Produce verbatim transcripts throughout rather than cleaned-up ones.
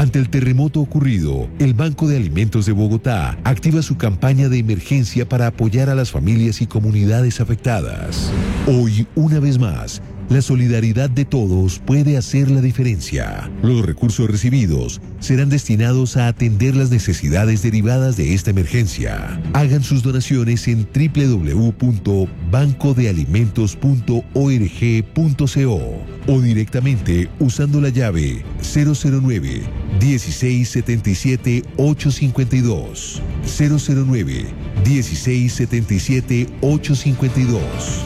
Ante el terremoto ocurrido, el Banco de Alimentos de Bogotá activa su campaña de emergencia para apoyar a las familias y comunidades afectadas. Hoy, una vez más, la solidaridad de todos puede hacer la diferencia. Los recursos recibidos serán destinados a atender las necesidades derivadas de esta emergencia. Hagan sus donaciones en doble u doble u doble u punto banco de alimentos punto org punto co o directamente usando la llave cero cero nueve, dieciséis setenta y siete, ochocientos cincuenta y dos. cero cero nueve, dieciséis setenta y siete, ochocientos cincuenta y dos.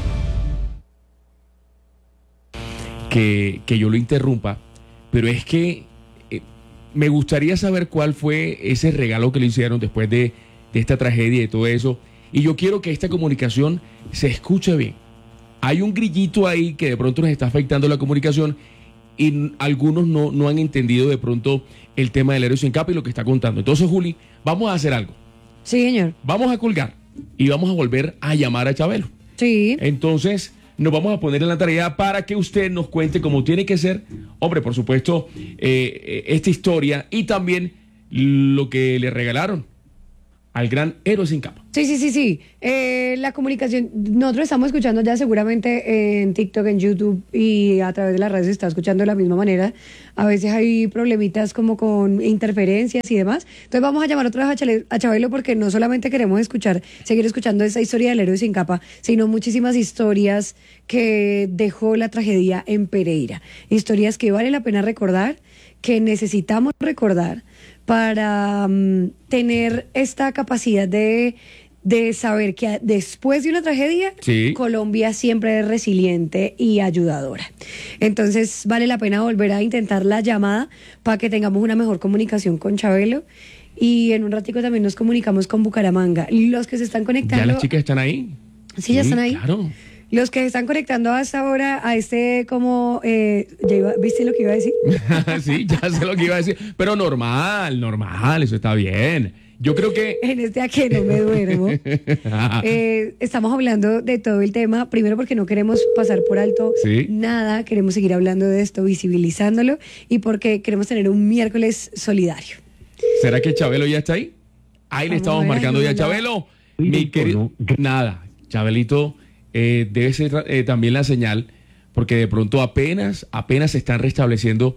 Que, que yo lo interrumpa, pero es que eh, me gustaría saber cuál fue ese regalo que le hicieron después de, de esta tragedia y de todo eso, y yo quiero que esta comunicación se escuche bien. Hay un grillito ahí que de pronto nos está afectando la comunicación y algunos no, no han entendido de pronto el tema del héroe sin capa y lo que está contando. Entonces, Juli, vamos a hacer algo. Sí, señor. Vamos a colgar y vamos a volver a llamar a Chabelo. Sí. Entonces nos vamos a poner en la tarea para que usted nos cuente cómo tiene que ser, hombre, por supuesto, eh, esta historia y también lo que le regalaron al gran héroe sin capa. Sí, sí, sí, sí. Eh, la comunicación, nosotros estamos escuchando ya seguramente en TikTok, en YouTube y a través de las redes se está escuchando de la misma manera. A veces hay problemitas como con interferencias y demás. Entonces vamos a llamar otra vez a, Chale, a Chabelo porque no solamente queremos escuchar, seguir escuchando esa historia del héroe sin capa, sino muchísimas historias que dejó la tragedia en Pereira. Historias que vale la pena recordar, que necesitamos recordar para um, tener esta capacidad de, de saber que después de una tragedia, sí, Colombia siempre es resiliente y ayudadora. Entonces vale la pena volver a intentar la llamada para que tengamos una mejor comunicación con Chabelo y en un ratico también nos comunicamos con Bucaramanga. Los que se están conectando... ¿Ya las chicas están ahí? Sí, sí, ya están ahí. Claro. Los que están conectando hasta ahora a este como... Eh, ¿ya iba, ¿viste lo que iba a decir? Sí, ya sé lo que iba a decir. Pero normal, normal, eso está bien. Yo creo que... En este a que no me duermo. eh, estamos hablando de todo el tema, primero porque no queremos pasar por alto sí. nada, queremos seguir hablando de esto, visibilizándolo, y porque queremos tener un miércoles solidario. ¿Será que Chabelo ya está ahí? Ahí le estamos marcando ya a Chabelo. Mi querido... Nada, Chabelito... Eh, debe ser eh, también la señal, porque de pronto apenas, apenas se están restableciendo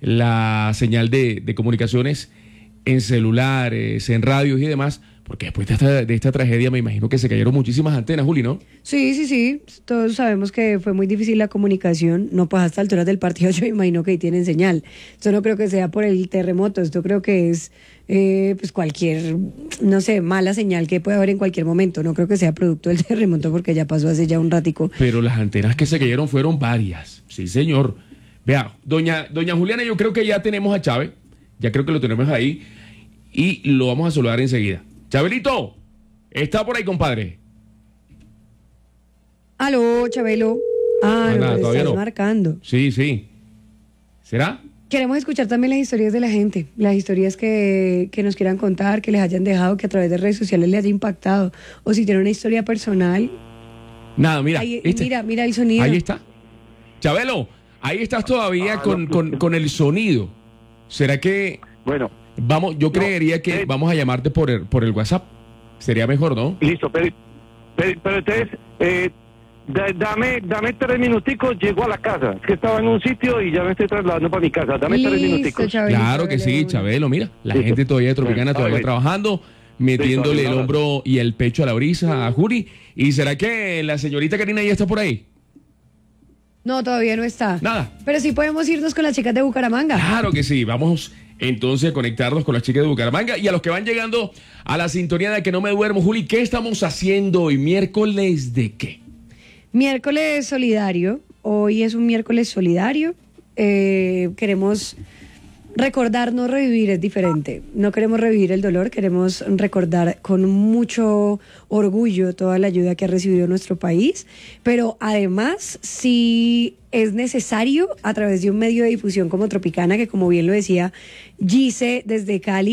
la señal de, de comunicaciones en celulares, en radios y demás, porque después de esta, de esta tragedia me imagino que se cayeron muchísimas antenas, Juli, ¿no? Sí, sí, sí, todos sabemos que fue muy difícil la comunicación, no pues hasta alturas del partido yo me imagino que ahí tienen señal. Esto no creo que sea por el terremoto, esto creo que es eh, pues cualquier, no sé, mala señal que puede haber en cualquier momento, no creo que sea producto del terremoto porque ya pasó hace ya un ratico. Pero las antenas que se cayeron fueron varias, sí señor. Vea, doña, doña Juliana, yo creo que ya tenemos a Chávez, ya creo que lo tenemos ahí y lo vamos a saludar enseguida. Chabelito, está por ahí, compadre. Aló, Chabelo. Ah, no, nada, pero estás no. marcando. Sí, sí. ¿Será? Queremos escuchar también las historias de la gente, las historias que, que nos quieran contar, que les hayan dejado, que a través de redes sociales les haya impactado, o si tienen una historia personal. Nada, mira. Ahí, ¿viste? mira, mira el sonido. Ahí está. Chabelo, ahí estás todavía ah, con, no, con, con el sonido. ¿Será que... Bueno. Vamos, yo no, creería que eh, vamos a llamarte por el, por el WhatsApp. Sería mejor, ¿no? Listo, pero, pero, pero entonces, eh, da, dame, dame tres minuticos, llego a la casa. Es que estaba en un sitio y ya me estoy trasladando para mi casa. Dame Listo, tres minuticos. Chabelo, claro que sí, Chabelo, mira. La Listo. gente todavía de Tropicana, todavía ver. trabajando, metiéndole Listo, el hombro y el pecho a la brisa a Juri. ¿Y será que la señorita Karina ya está por ahí? No, todavía no está. Nada. Pero sí podemos irnos con las chicas de Bucaramanga. Claro que sí, vamos entonces a conectarnos con las chicas de Bucaramanga y a los que van llegando a la sintonía de Que No Me Duermo. Juli, ¿qué estamos haciendo hoy? ¿Miércoles de qué? Miércoles solidario. Hoy es un miércoles solidario. Eh, queremos recordar, no revivir, es diferente. No queremos revivir el dolor, queremos recordar con mucho orgullo toda la ayuda que ha recibido nuestro país, pero además, si es necesario, a través de un medio de difusión como Tropicana, que como bien lo decía Gise desde Cali,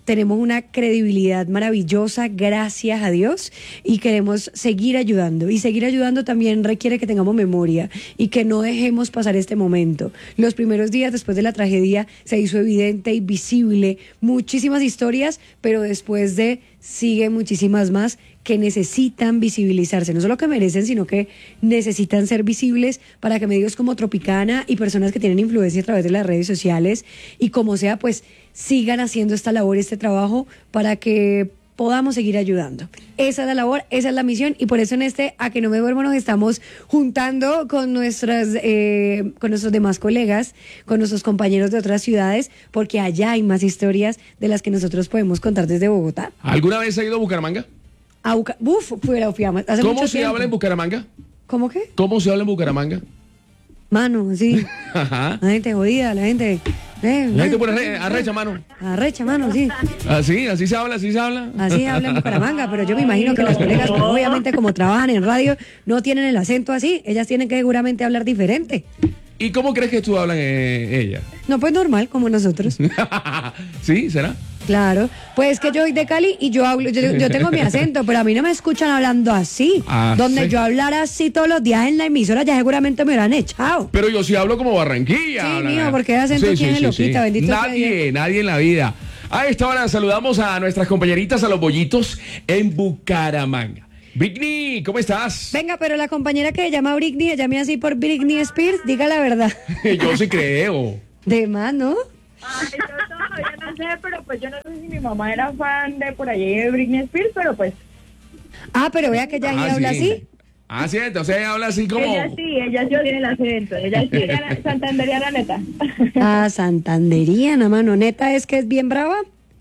tenemos una credibilidad maravillosa, gracias a Dios, y queremos seguir ayudando. Y seguir ayudando también requiere que tengamos memoria y que no dejemos pasar este momento. Los primeros días después de la tragedia se hizo evidente y visible muchísimas historias, pero después de siguen muchísimas más que necesitan visibilizarse, no solo que merecen, sino que necesitan ser visibles para que medios como Tropicana y personas que tienen influencia a través de las redes sociales y como sea, pues sigan haciendo esta labor, este trabajo, para que podamos seguir ayudando. Esa es la labor, esa es la misión, y por eso en este A Que No Me Duermo nos estamos juntando con nuestras eh, con nuestros demás colegas, con nuestros compañeros de otras ciudades, porque allá hay más historias de las que nosotros podemos contar desde Bogotá. ¿Alguna vez ha ido a Bucaramanga? A Buca- Uf, fuera, fui a- hace ¿Cómo mucho se tiempo. habla en Bucaramanga? ¿Cómo qué? ¿Cómo se habla en Bucaramanga? Mano, sí. Ajá. La gente jodida, la gente... Eh, La gente eh, por arre- arrecha, mano. arrecha, mano, sí. Así, así se habla, así se habla. Así habla en Bucaramanga, pero yo me imagino que los colegas, pues, obviamente como trabajan en radio, no tienen el acento así, ellas tienen que seguramente hablar diferente. ¿Y cómo crees que tú hablan eh, ella? No, pues normal, como nosotros. ¿Sí? ¿Será? Claro, pues que yo soy de Cali y yo hablo, yo, yo tengo mi acento, pero a mí no me escuchan hablando así. Ah, Donde sí. yo hablara así todos los días en la emisora, ya seguramente me hubieran echado. Pero yo sí hablo como Barranquilla. Sí, hablan, mijo, ¿eh? porque el acento tiene loquita, bendito sea Nadie, nadie en la vida. A esta hora saludamos a nuestras compañeritas, a los bollitos en Bucaramanga. Britney, ¿cómo estás? Venga, pero la compañera que se llama Britney, se llame así por Britney Spears, diga la verdad. Yo sí creo. De más, ¿no? Ay, yo todavía no sé, pero pues yo no sé si mi mamá era fan de por allí de Britney Spears, pero pues Ah, pero vea que ella Ah, habla sí. así. Ah, sí, entonces ella habla así como... ella sí, ella sí tiene el acento, ella sí, ella santanderiana neta. Ah, santanderiana, mano. Neta es que es bien brava.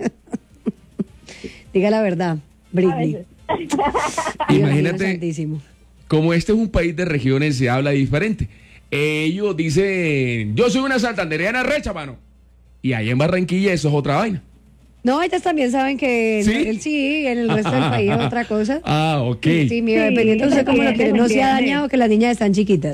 Diga la verdad, A Britney. veces. Dios mío Imagínate, santísimo. como este es un país de regiones, se habla diferente. Ellos dicen, yo soy una santandereana recha, mano. Y ahí en Barranquilla eso es otra vaina. No, ellas también saben que ¿Sí? en el, sí, en el resto del país es otra cosa. Ah, ok. Sí, mi dependiente Sí, usted cómo lo entiende, quiere. No se ha entiende. dañado que las niñas están chiquitas.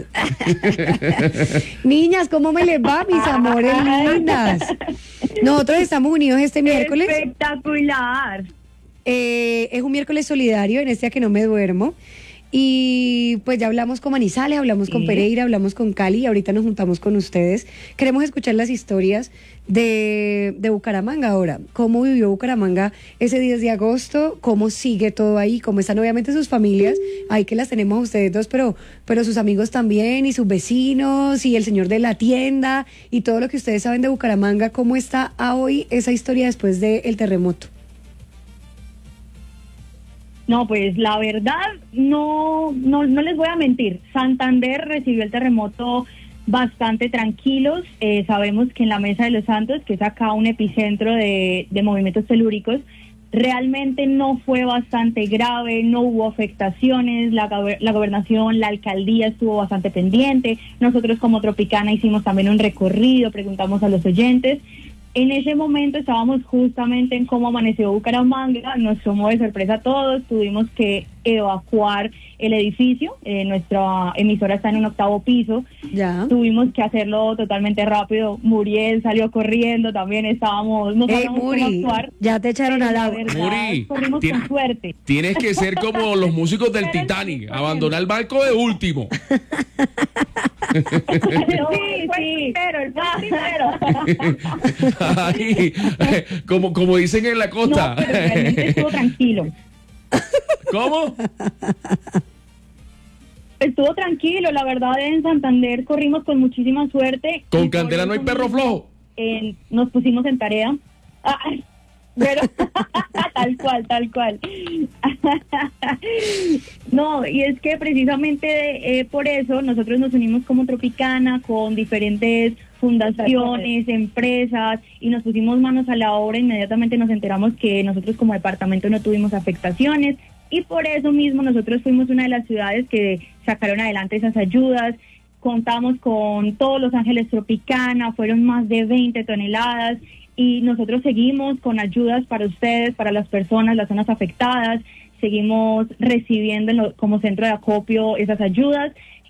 Niñas, ¿cómo me les va, mis amores lindas? Nosotros estamos unidos este miércoles. Espectacular. Eh, es un miércoles solidario en este A Que No Me Duermo. Y pues ya hablamos con Manizales, hablamos con Sí. Pereira, hablamos con Cali y ahorita nos juntamos con ustedes. Queremos escuchar las historias de, de Bucaramanga ahora. ¿Cómo vivió Bucaramanga ese diez de agosto? ¿Cómo sigue todo ahí? ¿Cómo están obviamente sus familias? Ahí que las tenemos a ustedes dos, pero, pero sus amigos también y sus vecinos y el señor de la tienda y todo lo que ustedes saben de Bucaramanga. ¿Cómo está a hoy esa historia después del terremoto? No, pues la verdad, no, no, no les voy a mentir. Santander recibió el terremoto bastante tranquilos. Eh, sabemos que en la Mesa de los Santos, que es acá un epicentro de, de movimientos telúricos, realmente no fue bastante grave, no hubo afectaciones, la, gober- la gobernación, la alcaldía estuvo bastante pendiente. Nosotros como Tropicana hicimos también un recorrido, preguntamos a los oyentes. En ese momento estábamos justamente en cómo amaneció Bucaramanga, nos tomó de sorpresa a todos, tuvimos que evacuar el edificio, eh, nuestra emisora está en un octavo piso, Ya. tuvimos que hacerlo totalmente rápido, Muriel salió corriendo, también estábamos, no Ey, sabíamos cómo Muri, actuar. ya te echaron pero al la agua. verdad, Muri, corrimos tiene- con suerte. Tienes que ser como los músicos del Pero Titanic, sí, abandonar el barco de último. sí, sí, pero el primero. Ay, como, como dicen en la costa. No, pero realmente estuvo tranquilo. ¿Cómo? Estuvo tranquilo, la verdad en Santander corrimos con muchísima suerte. Con Y por Candela no hay eso perro mismo, flojo. eh, nos pusimos en tarea. Ay, pero tal cual, tal cual. No, y es que precisamente eh, por eso nosotros nos unimos como Tropicana con diferentes fundaciones, empresas, y nos pusimos manos a la obra. Inmediatamente nos enteramos que nosotros como departamento no tuvimos afectaciones, y por eso mismo nosotros fuimos una de las ciudades que sacaron adelante esas ayudas. Contamos con todos Los Ángeles Tropicana, fueron más de veinte toneladas, y nosotros seguimos con ayudas para ustedes, para las personas, las zonas afectadas, seguimos recibiendo en lo- como centro de acopio esas ayudas,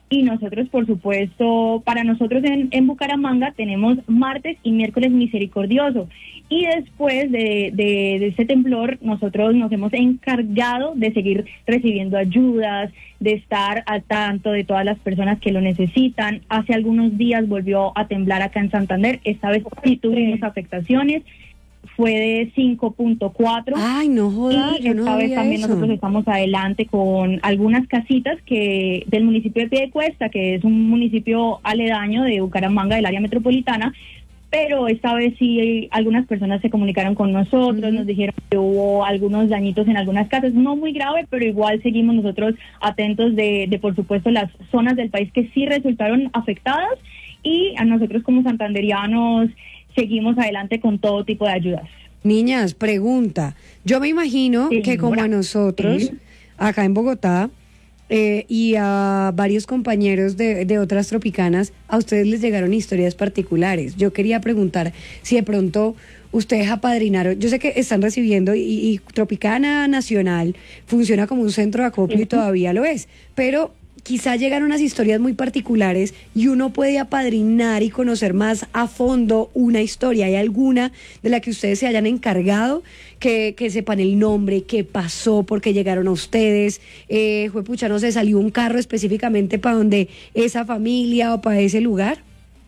Y nosotros, por supuesto, para nosotros en, en Bucaramanga tenemos martes y miércoles misericordioso. Y después de, de, de este temblor, nosotros nos hemos encargado de seguir recibiendo ayudas, de estar al tanto de todas las personas que lo necesitan. Hace algunos días volvió a temblar acá en Santander. Esta vez sí tuvimos afectaciones. Fue de cinco punto cuatro. Ay, no jodas, y yo no esta vez sabía también eso. nosotros estamos adelante con algunas casitas que del municipio de Piedecuesta, que es un municipio aledaño de Bucaramanga, del área metropolitana, pero esta vez sí algunas personas se comunicaron con nosotros, uh-huh. nos dijeron que hubo algunos dañitos en algunas casas, no muy grave, pero igual seguimos nosotros atentos de, de por supuesto, las zonas del país que sí resultaron afectadas, y a nosotros como santanderianos seguimos adelante con todo tipo de ayudas. Niñas, pregunta. Yo me imagino Sí, que como bueno, a nosotros, sí. acá en Bogotá, eh, y a varios compañeros de, de otras tropicanas, a ustedes les llegaron historias particulares. Yo quería preguntar si de pronto ustedes apadrinaron, yo sé que están recibiendo y, y Tropicana Nacional funciona como un centro de acopio, uh-huh. y todavía lo es, pero quizá llegan unas historias muy particulares y uno puede apadrinar y conocer más a fondo una historia. ¿Hay alguna de la que ustedes se hayan encargado, que, que sepan el nombre, qué pasó, por qué llegaron a ustedes? Eh, juepucha, no sé, ¿salió un carro específicamente para donde esa familia o para ese lugar?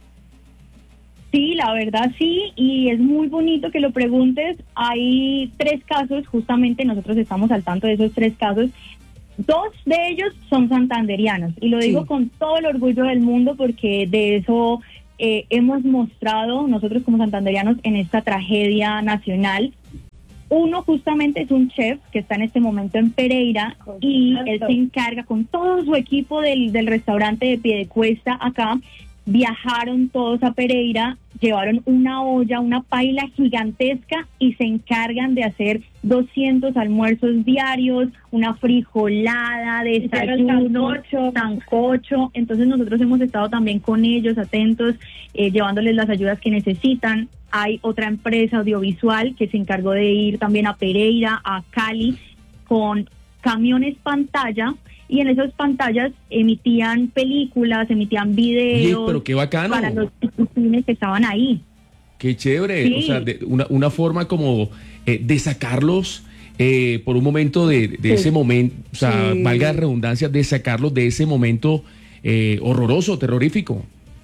Sí, la verdad sí, y es muy bonito que lo preguntes. Hay tres casos, justamente nosotros estamos al tanto de esos tres casos. Dos de ellos son santanderianos, y lo digo sí. con todo el orgullo del mundo, porque de eso eh, hemos mostrado nosotros como santanderianos en esta tragedia nacional. Uno justamente es un chef que está en este momento en Pereira, y él se encarga con todo su equipo del, del restaurante de Piedecuesta acá. Viajaron todos a Pereira, llevaron una olla, una paila gigantesca, y se encargan de hacer doscientos almuerzos diarios, una frijolada, desayuno, sancocho. Entonces nosotros hemos estado también con ellos atentos, eh, llevándoles las ayudas que necesitan. Hay otra empresa audiovisual que se encargó de ir también a Pereira, a Cali, con camiones pantalla, y en esas pantallas emitían películas, emitían videos. Oye, pero qué bacano. Para los cines que estaban ahí. Qué chévere. Sí. O sea, de, una, una forma como eh, de sacarlos eh, por un momento de, de sí. ese momento, o sea, sí. valga la redundancia, de sacarlos de ese momento eh, horroroso, terrorífico.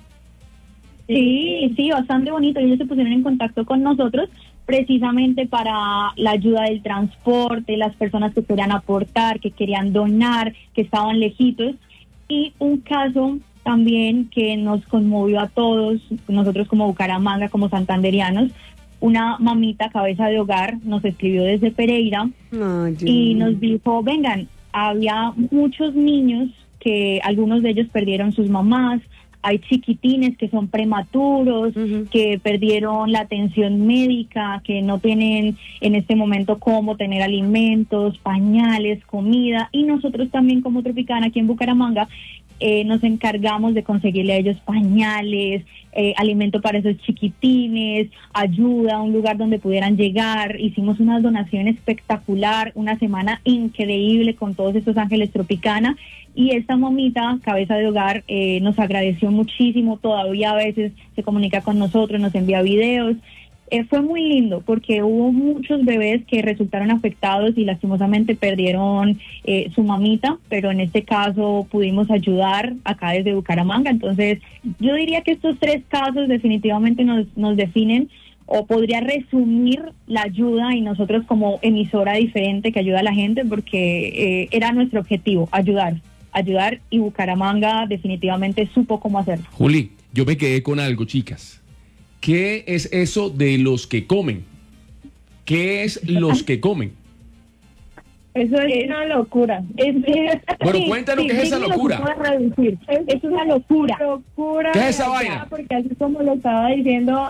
Sí, sí, bastante bonito. Ellos se pusieron en contacto con nosotros precisamente para la ayuda del transporte, las personas que querían aportar, que querían donar, que estaban lejitos. Y un caso también que nos conmovió a todos, nosotros como Bucaramanga, como santanderianos, una mamita cabeza de hogar nos escribió desde Pereira oh, y nos dijo, vengan, había muchos niños que algunos de ellos perdieron sus mamás, hay chiquitines que son prematuros, uh-huh. que perdieron la atención médica, que no tienen en este momento cómo tener alimentos, pañales, comida, y nosotros también como Tropicana aquí en Bucaramanga eh, nos encargamos de conseguirle a ellos pañales, eh, alimento para esos chiquitines, ayuda, un lugar donde pudieran llegar. Hicimos una donación espectacular, una semana increíble con todos estos ángeles Tropicana. Y esta mamita, cabeza de hogar, eh, nos agradeció muchísimo, todavía a veces se comunica con nosotros, nos envía videos. Eh, fue muy lindo porque hubo muchos bebés que resultaron afectados y lastimosamente perdieron eh, su mamita, pero en este caso pudimos ayudar acá desde Bucaramanga. Entonces yo diría que estos tres casos definitivamente nos, nos definen, o podría resumir la ayuda, y nosotros como emisora diferente que ayuda a la gente, porque eh, era nuestro objetivo, ayudar. ayudar y Bucaramanga definitivamente supo cómo hacerlo. Juli, yo me quedé con algo, chicas. ¿Qué es eso de los que comen? ¿Qué es los que comen? Eso es, es una locura. Es, es, bueno, sí, cuéntanos sí, qué es esa locura. Es, es una locura. locura ¿Qué es esa vaina? Porque así como lo estaba diciendo,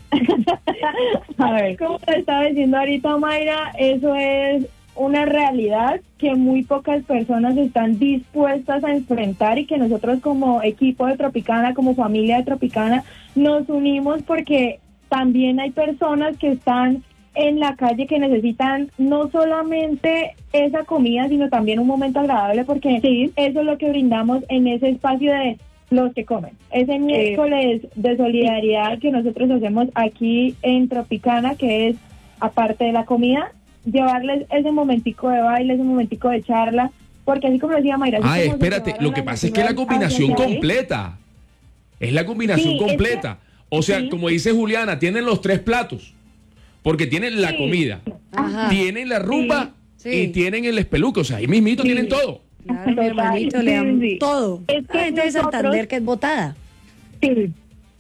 a ver, como lo estaba diciendo ahorita Mayra, eso es una realidad que muy pocas personas están dispuestas a enfrentar, y que nosotros como equipo de Tropicana, como familia de Tropicana, nos unimos porque también hay personas que están en la calle que necesitan no solamente esa comida, sino también un momento agradable, porque Sí. eso es lo que brindamos en ese espacio de los que comen. Ese miércoles de solidaridad que nosotros hacemos aquí en Tropicana, que es, aparte de la comida, llevarles ese momentico de baile, ese momentico de charla, porque así como decía Mayra... así Ah, como se espérate, llevaron lo que las pasa es que la actividades combinación hacia allí. completa. Es la combinación Sí, es que- completa. O sea, sí. como dice Juliana, tienen los tres platos. Porque tienen la Sí. comida, Ajá. tienen la rumba Sí. y tienen el espeluque. O sea, ahí mismito Sí. tienen todo. Claro, mi Total, hermanito, le sí, dan sí. todo. Es que La gente de nosotros- Santander que es botada. Sí.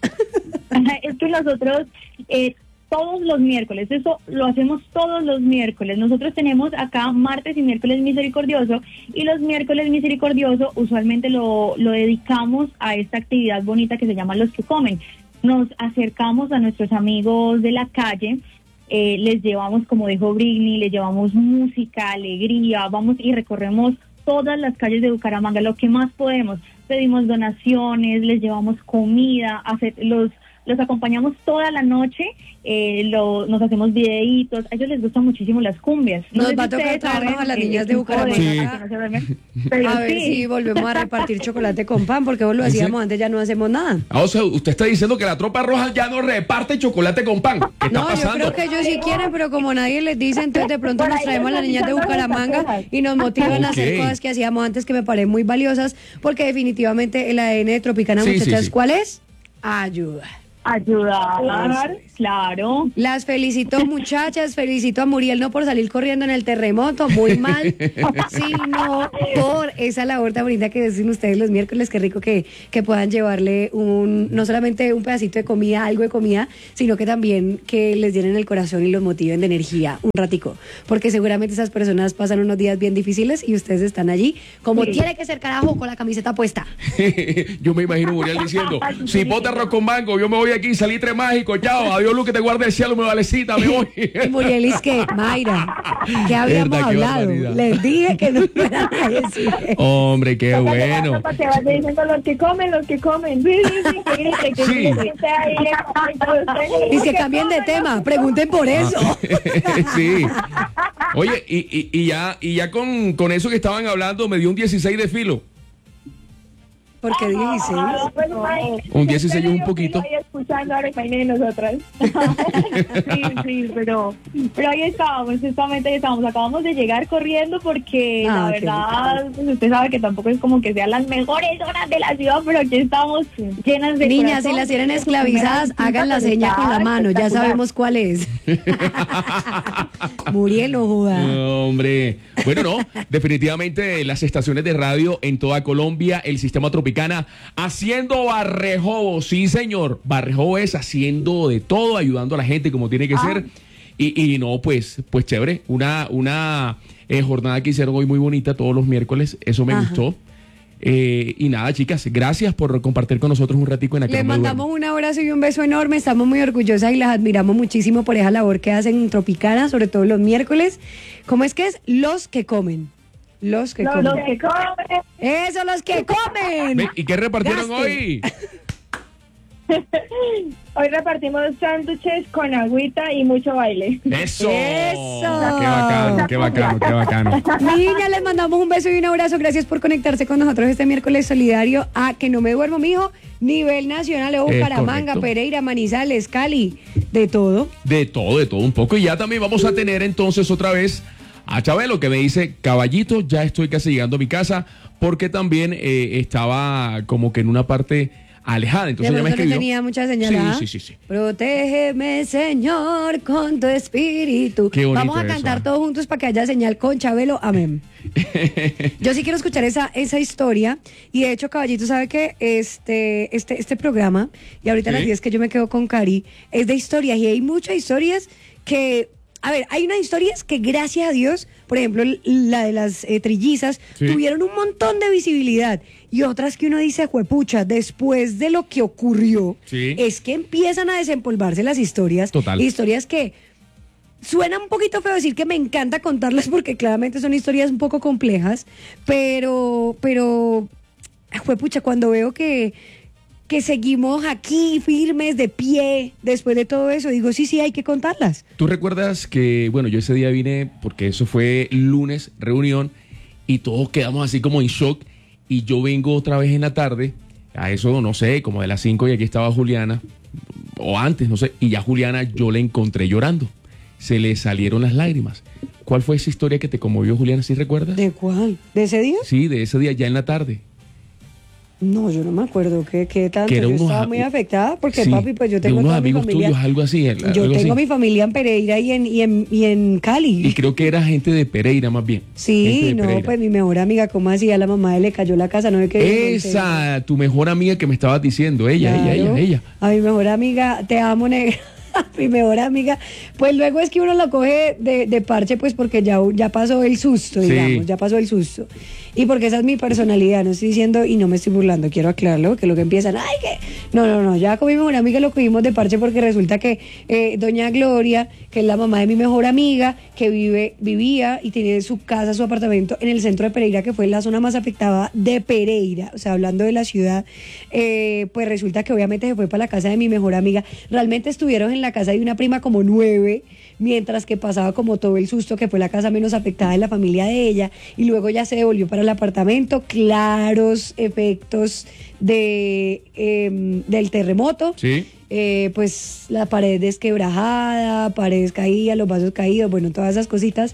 Ajá, es que nosotros eh, todos los miércoles, eso lo hacemos todos los miércoles. Nosotros tenemos acá martes y miércoles misericordioso, y los miércoles misericordioso usualmente lo, lo dedicamos a esta actividad bonita que se llama Los que Comen. Nos acercamos a nuestros amigos de la calle, eh, les llevamos, como dijo Britney, les llevamos música, alegría, vamos y recorremos todas las calles de Bucaramanga, lo que más podemos. Pedimos donaciones, les llevamos comida, hacer, los los acompañamos toda la noche, eh, lo, nos hacemos videitos, a ellos les gustan muchísimo las cumbias. Nos sé va a si tocar ustedes traernos saben, a las eh, niñas el de tipo Bucaramanga. Sí. que no se duermen, pero A ver sí. si volvemos a repartir chocolate con pan, porque vos lo hacíamos antes, ya no hacemos nada. Ah, o sea, usted está diciendo que la tropa roja ya no reparte chocolate con pan. ¿Qué está No, pasando? yo creo que ellos sí quieren, pero como nadie les dice, entonces de pronto nos traemos a las niñas de Bucaramanga y nos motivan a hacer Ok. cosas que hacíamos antes que me parecen muy valiosas, porque definitivamente el A D N de Tropicana, Sí, sí, muchachas, sí. ¿cuál es? Ayuda. Ayudar, claro. Las felicito, muchachas, felicito a Muriel no por salir corriendo en el terremoto, muy mal, sino por esa labor tan bonita que hacen ustedes los miércoles. Qué rico que, que puedan llevarle un, no solamente un pedacito de comida, algo de comida, sino que también que les llenen el corazón y los motiven de energía un ratico, porque seguramente esas personas pasan unos días bien difíciles y ustedes están allí como Sí. tiene que ser, carajo, con la camiseta puesta. Yo me imagino Muriel diciendo, si bota arroz con mango, yo me voy aquí, salitre mágico, chao, adiós luz que te guarde el cielo, me valecita, me voy. Y Muriel es que, Mayra, ¿qué habíamos Verdad, qué hablado? barbaridad. Les dije que no fueran a decir. Hombre, qué Toca bueno. llevarlo para que vaya diciendo los que comen, los que comen. Sí, sí, sí, que grite, que Sí. grite ahí. Y se cambien de tema, pregunten por eso. Sí. Oye, y, y, y ya, y ya con, con eso que estaban hablando, me dio un dieciséis de filo. ¿Por qué dieciséis? Un dieciséis es un poquito. Ahí escuchando ahora imagínate nosotras. Sí, sí, pero, pero ahí estábamos, justamente ahí estábamos. Acabamos de llegar corriendo porque Ah, la qué verdad, pues, usted sabe que tampoco es como que sean las mejores horas de la ciudad, pero aquí estamos llenas de Niñas, si corazón. las tienen esclavizadas, hagan la seña con la mano, ya sabemos cuál es. Muriel, no joda. No, hombre. Bueno, no, definitivamente las estaciones de radio en toda Colombia, el sistema Tropicana, haciendo barrejobo, sí señor, barrejobo es haciendo de todo, ayudando a la gente como tiene que ser. Y, y no, pues, pues chévere, una, una eh, jornada que hicieron hoy muy bonita todos los miércoles, eso me Ajá. gustó. Eh, y nada, chicas, gracias por compartir con nosotros un ratico en Acá Les No Me mandamos Duermo. un abrazo y un beso enorme. Estamos muy orgullosas y las admiramos muchísimo por esa labor que hacen en Tropicana, sobre todo los miércoles. ¿Cómo es que es? Los que comen. Los que comen. Los que comen. ¡Eso, los que comen! Ve, ¿y qué repartieron Gaste. hoy? Hoy repartimos sándwiches con agüita y mucho baile. ¡Eso! ¡Eso! ¡Qué bacano, qué bacano, qué bacano! Niña, les mandamos un beso y un abrazo. Gracias por conectarse con nosotros este miércoles solidario a Que No Me Duermo, mijo. Nivel nacional, de Bucaramanga, correcto. Pereira, Manizales, Cali, de todo. De todo, de todo un poco. Y ya también vamos a tener entonces otra vez a Chabelo, que me dice, caballito, ya estoy casi llegando a mi casa, porque también eh, estaba como que en una parte alejada. Entonces De ya me pronto no escribió. tenía mucha señal. ¿ah? Sí, sí, sí, sí. Protégeme, Señor, con tu espíritu. Qué bonito Vamos a eso, cantar ¿ah? todos juntos para que haya señal con Chabelo. Amén. Yo sí quiero escuchar esa, esa historia. Y de hecho, caballito, sabe que este, este, este programa, y ahorita a las Sí. diez que yo me quedo con Cari, es de historias. Y hay muchas historias que. A ver, hay unas historias que, gracias a Dios, por ejemplo, la de las eh, trillizas, Sí. tuvieron un montón de visibilidad. Y otras que uno dice, juepucha, después de lo que ocurrió, Sí. es que empiezan a desempolvarse las historias. Total. Historias que suena un poquito feo decir que me encanta contarlas porque claramente son historias un poco complejas, pero, pero, juepucha, cuando veo que que seguimos aquí firmes, de pie, después de todo eso. Digo, sí, sí, hay que contarlas. ¿Tú recuerdas que, bueno, yo ese día vine, porque eso fue lunes, reunión, y todos quedamos así como en shock, y yo vengo otra vez en la tarde, a eso, no sé, como de las cinco, y aquí estaba Juliana, o antes, no sé, y ya Juliana yo la encontré llorando. Se le salieron las lágrimas. ¿Cuál fue esa historia que te conmovió, Juliana? ¿Sí recuerdas? ¿De cuál? ¿De ese día? Sí, de ese día, ya en la tarde. No, yo no me acuerdo qué, qué tanto. Que era yo unos estaba a- muy afectada porque, Sí, papi, pues yo de tengo unos toda mi amigos familia. tuyos, algo así. el- Yo algo tengo así. mi familia en Pereira y en, y en, y en Cali. Y creo que era gente de Pereira, más bien. Gente Sí, de no, Pereira. pues mi mejor amiga, ¿cómo hacía? La mamá de le cayó la casa, no ve que... Esa, tu mejor amiga que me estabas diciendo. Ella, ella, Claro. ella, ella. A mi mejor amiga, te amo, negra. A mi mejor amiga. Pues luego es que uno lo coge de, de parche, pues porque ya, ya pasó el susto, Sí. digamos, ya pasó el susto. Y porque esa es mi personalidad, no estoy diciendo y no me estoy burlando, quiero aclararlo, que lo que empiezan, ay, que... No, no, no, ya con mi mejor amiga lo cogimos de parche porque resulta que eh, doña Gloria, que es la mamá de mi mejor amiga, que vive, vivía y tiene su casa, su apartamento en el centro de Pereira, que fue la zona más afectada de Pereira, o sea, hablando de la ciudad, eh, pues resulta que obviamente se fue para la casa de mi mejor amiga. Realmente estuvieron en la casa de una prima como nueve, mientras que pasaba como todo el susto, que fue la casa menos afectada de la familia de ella, y luego ya se devolvió para el apartamento. Claros efectos de eh, del terremoto. Sí. Eh, pues la pared desquebrajada, paredes caídas, los vasos caídos, bueno, todas esas cositas.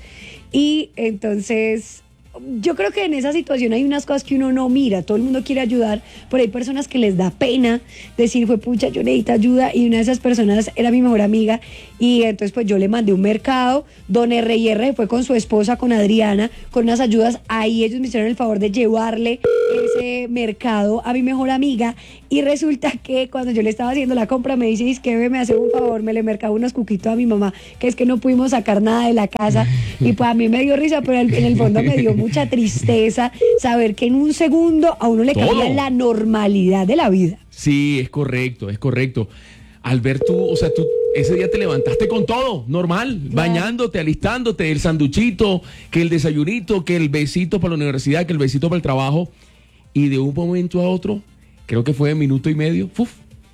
Y entonces yo creo que en esa situación hay unas cosas que uno no mira, todo el mundo quiere ayudar, pero hay personas que les da pena decir, fue pucha, yo necesito ayuda, y una de esas personas era mi mejor amiga, y entonces pues yo le mandé un mercado, don R y R fue con su esposa, con Adriana, con unas ayudas, ahí ellos me hicieron el favor de llevarle ese mercado a mi mejor amiga, y resulta que cuando yo le estaba haciendo la compra me dice, es que me hace un favor, me le mercaba unos cuquitos a mi mamá, que es que no pudimos sacar nada de la casa, y pues a mí me dio risa, pero en el fondo me dio mucha tristeza saber que en un segundo a uno le Todo. cambia la normalidad de la vida. Sí, es correcto, es correcto. Al ver tú, o sea, tú ese día te levantaste con todo, normal, Claro. bañándote, alistándote, el sanduchito, que el desayunito, que el besito para la universidad, que el besito para el trabajo, y de un momento a otro, creo que fue de minuto y medio, ¡fuf!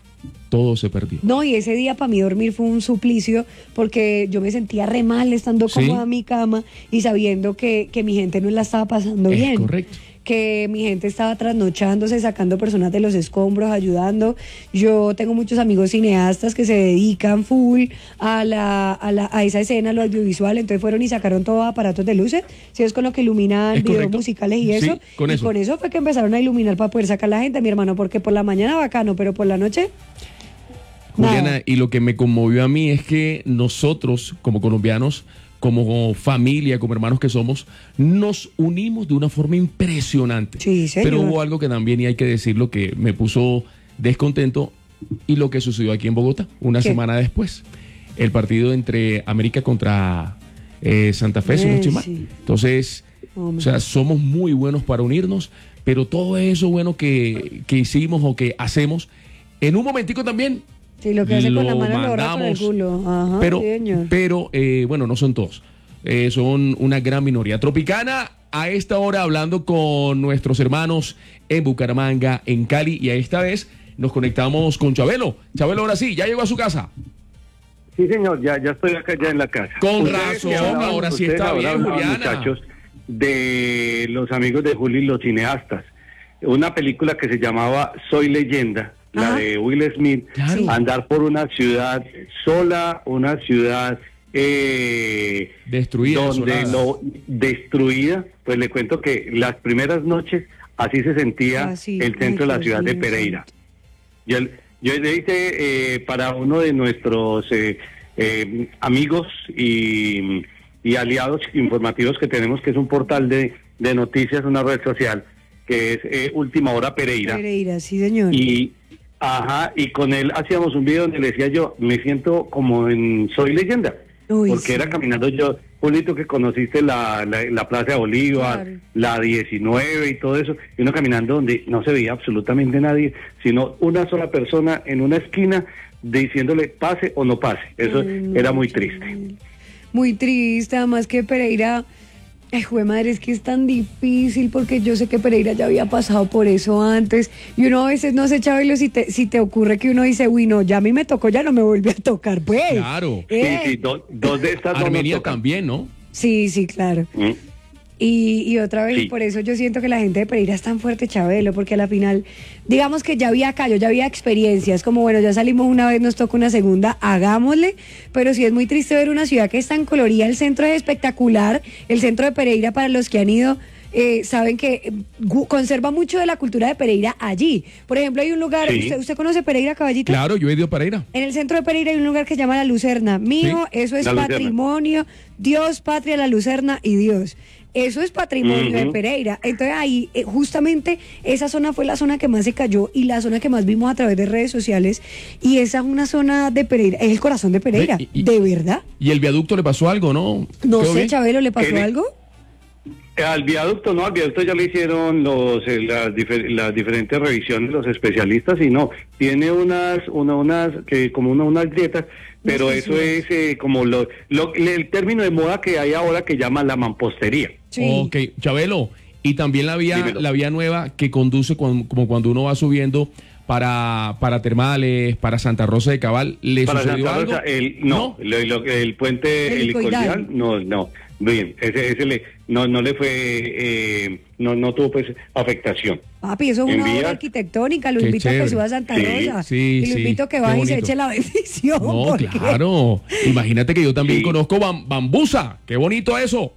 Todo se perdió. No, y ese día para mí dormir fue un suplicio porque yo me sentía re mal estando Sí. cómoda en mi cama y sabiendo que, que mi gente no la estaba pasando Es bien. correcto. Que mi gente estaba trasnochándose, sacando personas de los escombros, ayudando. Yo tengo muchos amigos cineastas que se dedican full a la, a, la, a esa escena, a lo audiovisual, entonces fueron y sacaron todos aparatos de luces, si es con lo que iluminan Es videos correcto. musicales y Sí, eso. con y eso. con eso fue que empezaron a iluminar para poder sacar la gente, mi hermano, porque por la mañana bacano, pero por la noche... Juliana, nada. y lo que me conmovió a mí es que nosotros, como colombianos, como familia, como hermanos que somos, nos unimos de una forma impresionante. Sí, señor. Pero hubo algo que también, y hay que decirlo, que me puso descontento, y lo que sucedió aquí en Bogotá, una ¿Qué? semana después. El partido entre América contra eh, Santa Fe, si no Eh, estoy mal. sí. Entonces, Hombre. o sea, somos muy buenos para unirnos, pero todo eso bueno que, que hicimos o que hacemos, en un momentico también Sí, lo que hace con la lo mano lo borra con el mandamos, culo. Ajá, pero, sí, señor. pero eh, bueno, no son todos. Eh, son una gran minoría. Tropicana, a esta hora hablando con nuestros hermanos en Bucaramanga, en Cali, y a esta vez nos conectamos con Chabelo. Chabelo, ahora sí, ya llegó a su casa. Sí, señor, ya, ya estoy acá ya en la casa. Con Ustedes razón, que hablaban- ahora sí ustedes está ahora bien, hablaban, Juliana. muchachos, de los amigos de Juli, los cineastas. Una película que se llamaba Soy Leyenda, la Ajá. de Will Smith, Claro. andar por una ciudad sola, una ciudad eh, Destruida, donde desolada. lo destruida. Pues le cuento que las primeras noches así se sentía Ah, sí. el centro Ay, de la Dios ciudad de mío, Pereira. santo. Yo, yo le hice eh, para uno de nuestros eh, eh, amigos y, y aliados informativos que tenemos, que es un portal de, de noticias, una red social, que es eh, Última Hora Pereira. Pereira, sí, señor. Y, ajá, y con él hacíamos un video donde le decía yo, me siento como en Soy Leyenda. Uy, porque sí. era caminando yo, Julito, que conociste la, la, la Plaza de Bolívar, Claro. la diecinueve y todo eso, y uno caminando donde no se veía absolutamente nadie, sino una sola persona en una esquina diciéndole pase o no pase. Eso Ay, no, era muy qué triste. mal. Muy triste, además que Pereira, Ay, jue madre, es que es tan difícil porque yo sé que Pereira ya había pasado por eso antes y uno a veces no sé, Chabelo, si te, si te ocurre que uno dice, uy, no, ya a mí me tocó, ya no me volvió a tocar, pues. Claro. Eh. Sí, sí, do- dos de estas no nos Armenia tocan. también, ¿no? Sí, sí, claro. Mm. Y, y otra vez, Sí. por eso yo siento que la gente de Pereira es tan fuerte, Chabelo, porque a la final, digamos que ya había callo, ya había experiencias, como bueno, ya salimos una vez, nos toca una segunda, hagámosle, pero sí es muy triste ver una ciudad que es tan colorida, el centro es espectacular, el centro de Pereira, para los que han ido, eh, saben que eh, gu- conserva mucho de la cultura de Pereira allí. Por ejemplo, hay un lugar, Sí. ¿usted, usted conoce Pereira, Caballito? Claro, yo he ido a Pereira. En el centro de Pereira hay un lugar que se llama La Lucerna. Mijo, Sí, eso es La Lucerna. patrimonio, Dios, patria, La Lucerna y Dios. Eso es patrimonio de Ujú. Pereira. Entonces ahí, eh, justamente, esa zona fue la zona que más se cayó y la zona que más vimos a través de redes sociales. Y esa es una zona de Pereira, es el corazón de Pereira. Ve, y- y- ¿De verdad? ¿Y el viaducto le pasó algo, no? No ¿Quedó sé, bien? Chabelo, ¿le pasó ¿Qué le- algo? Al viaducto, no, al viaducto ya le hicieron los eh, las, difer- las diferentes revisiones los especialistas y no, tiene unas, una, unas, que como una, unas grietas, pero Unas eso es eh, como lo, lo, el término de moda que hay ahora que llama la mampostería. Sí. Ok, Chabelo, y también la vía, Dímelo. la vía nueva que conduce cuan- como cuando uno va subiendo para, para Termales, para Santa Rosa de Cabal, ¿le Para sucedió Santa algo? Rosa, el, no, lo- lo- el puente Helicoidal. helicoidal, no, no, bien, ese, ese le, no, no le fue, eh, no, no tuvo pues afectación. Papi, eso es En una obra vías. arquitectónica. Lo Qué invito a que chévere. suba a Santa Sí, Rosa. sí, y lo sí, invito a que qué vaya y se bonito. eche la bendición. No, porque- claro. Imagínate que yo también Sí. conozco Bam- Bambusa. Qué bonito eso.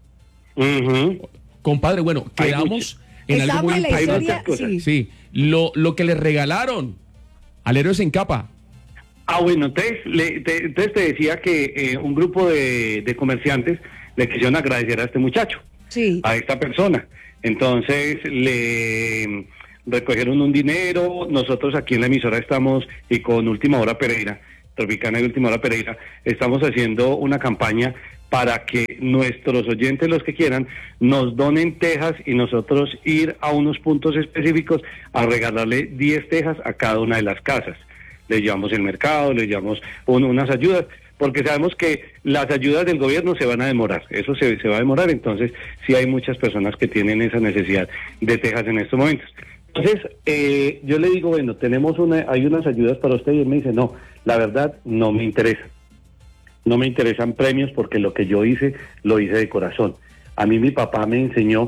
Ujú. Compadre, bueno, Hay quedamos mucho. en algo Estamos muy en la Hay importante. historia, muchas cosas. sí. Sí, lo, lo que le regalaron al héroe sin capa. Ah, bueno, entonces, le- te, entonces te decía que eh, un grupo de, de comerciantes le quisieron agradecer a este muchacho, Sí. a esta persona. Entonces le recogieron un dinero, nosotros aquí en la emisora estamos, y con Última Hora Pereira, Tropicana y Última Hora Pereira, estamos haciendo una campaña para que nuestros oyentes, los que quieran, nos donen tejas y nosotros ir a unos puntos específicos a regalarle diez tejas a cada una de las casas. Les llevamos el mercado, les llevamos un- unas ayudas, porque sabemos que las ayudas del gobierno se van a demorar, eso se, se va a demorar, entonces sí hay muchas personas que tienen esa necesidad de tejas en estos momentos. Entonces, eh, yo le digo, bueno, tenemos una, hay unas ayudas para usted, y él me dice, no, la verdad no me interesa. No me interesan premios porque lo que yo hice, lo hice de corazón. A mí mi papá me enseñó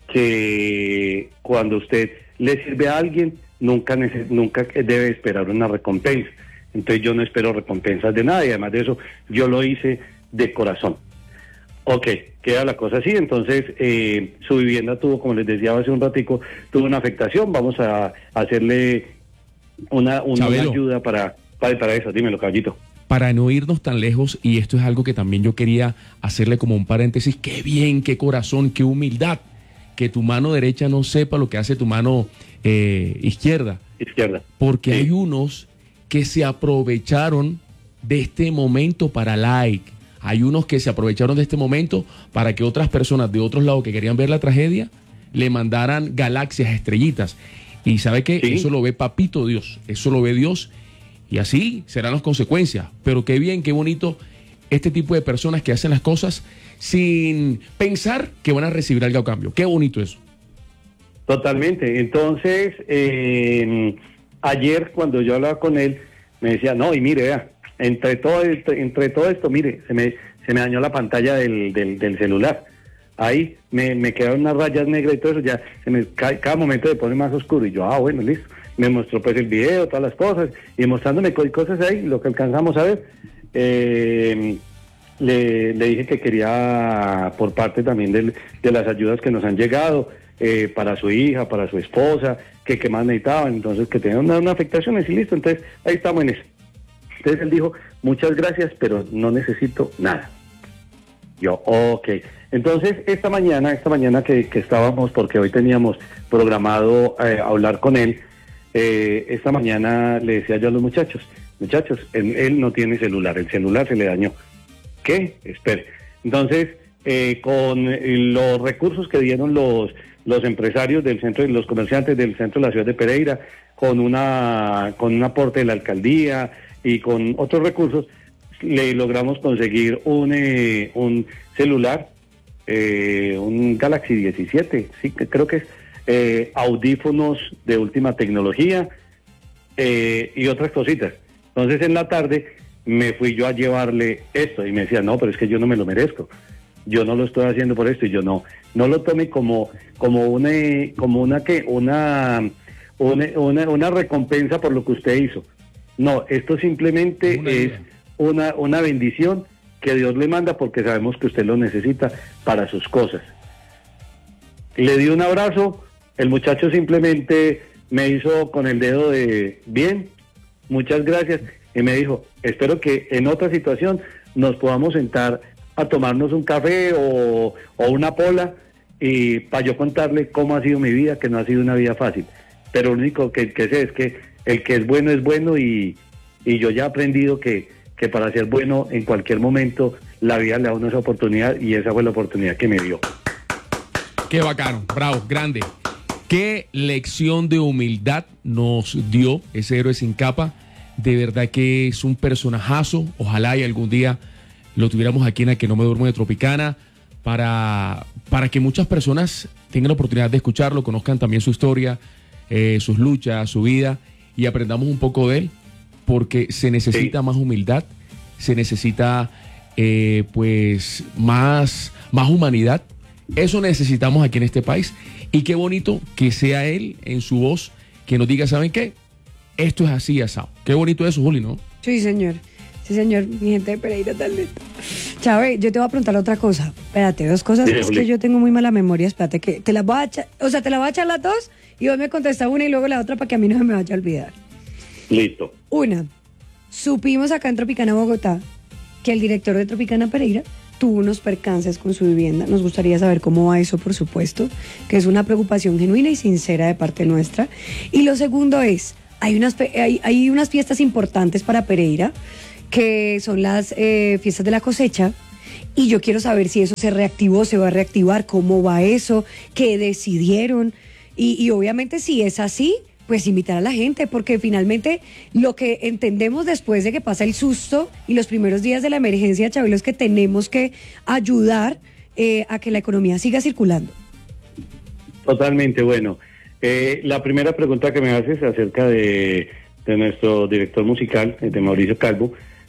que cuando usted le sirve a alguien, nunca, nece- nunca debe esperar una recompensa. Entonces yo no espero recompensas de nada y además de eso, yo lo hice de corazón. Ok, queda la cosa así, entonces eh, su vivienda tuvo, como les decía hace un ratico, tuvo una afectación, vamos a hacerle una, una, una Chabelo. ayuda para, para, para eso, dímelo, caballito. Para no irnos tan lejos, y esto es algo que también yo quería hacerle como un paréntesis, qué bien, qué corazón, qué humildad, que tu mano derecha no sepa lo que hace tu mano eh, izquierda, Izquierda. porque Sí. hay unos que se aprovecharon de este momento para like, hay unos que se aprovecharon de este momento para que otras personas de otros lados que querían ver la tragedia le mandaran galaxias, estrellitas, y sabe que Sí. eso lo ve papito Dios, eso lo ve Dios. Y así serán las consecuencias. Pero qué bien, qué bonito este tipo de personas que hacen las cosas sin pensar que van a recibir algo a cambio. Qué bonito eso. Totalmente. Entonces, eh, ayer cuando yo hablaba con él, me decía, no, y mire, vea, entre todo esto, entre todo esto, mire, se me, se me dañó la pantalla del, del, del celular. Ahí me, me quedaron unas rayas negras y todo eso, ya se me cae, cada momento se pone más oscuro. Y yo, ah, bueno, listo. Me mostró pues el video, todas las cosas, y mostrándome co- cosas ahí, lo que alcanzamos a ver. Eh, le, le dije que quería, por parte también del, de las ayudas que nos han llegado, eh, para su hija, para su esposa, que qué más necesitaban, entonces que tenían una, una afectación, y listo, entonces ahí estamos en eso. Entonces él dijo, muchas gracias, pero no necesito nada. Yo, ok. Entonces, esta mañana, esta mañana que, que estábamos, porque hoy teníamos programado eh, hablar con él, eh, esta mañana le decía yo a los muchachos, muchachos, él, él no tiene celular, el celular se le dañó. ¿Qué? Espere. Entonces, eh, con eh, los recursos que dieron los, los empresarios del centro, los comerciantes del centro de la ciudad de Pereira, con una con un aporte de la alcaldía y con otros recursos, le logramos conseguir un, eh, un celular eh, un Galaxy diecisiete, sí, que creo que es, eh, audífonos de última tecnología eh, y otras cositas. Entonces en la tarde me fui yo a llevarle esto y me decía, no, pero es que yo no me lo merezco, yo no lo estoy haciendo por esto, y yo no, no lo tome como, como una, como una que, una, una, una, una recompensa por lo que usted hizo. No, esto simplemente Una es idea. una, una bendición que Dios le manda porque sabemos que usted lo necesita para sus cosas. Le di un abrazo, el muchacho simplemente me hizo con el dedo de bien, muchas gracias, y me dijo, espero que en otra situación nos podamos sentar a tomarnos un café o, o una pola, y para yo contarle cómo ha sido mi vida, que no ha sido una vida fácil, pero lo único que, que sé es que el que es bueno es bueno, y, y yo ya he aprendido que, que para ser bueno en cualquier momento la vida le da una esa oportunidad, y esa fue la oportunidad que me dio. Qué bacano, bravo, grande. Qué lección de humildad nos dio ese héroe sin capa. De verdad que es un personajazo. Ojalá y algún día lo tuviéramos aquí en A Que No Me Duermo de Tropicana para, para que muchas personas tengan la oportunidad de escucharlo, conozcan también su historia, eh, sus luchas, su vida, y aprendamos un poco de él, porque se necesita Sí. más humildad, se necesita eh, pues más, más humanidad. Eso necesitamos aquí en este país, y qué bonito que sea él en su voz que nos diga, ¿saben qué? Esto es así, asado. Qué bonito eso, Juli, ¿no? Sí, señor. Sí, señor. Mi gente de Pereira tan lento. Chávez, yo te voy a preguntar otra cosa. Espérate, dos cosas. Dile, Es Juli. que yo tengo muy mala memoria. Espérate, que te las voy a echar. O sea, te las voy a echar las dos y vos me contestas una y luego la otra para que a mí no se me vaya a olvidar. Listo. Una, supimos acá en Tropicana, Bogotá, que el director de Tropicana Pereira tuvo unos percances con su vivienda. Nos gustaría saber cómo va eso, por supuesto, que es una preocupación genuina y sincera de parte nuestra. Y lo segundo es, hay unas, pe- hay, hay unas fiestas importantes para Pereira, que son las eh, fiestas de la cosecha, y yo quiero saber si eso se reactivó, se va a reactivar, cómo va eso, qué decidieron, y, y obviamente si es así, pues invitar a la gente, porque finalmente lo que entendemos después de que pasa el susto y los primeros días de la emergencia, Chabelo, es que tenemos que ayudar eh, a que la economía siga circulando. Totalmente, bueno. Eh, la primera pregunta que me haces acerca de, de nuestro director musical, de Mauricio Calvo,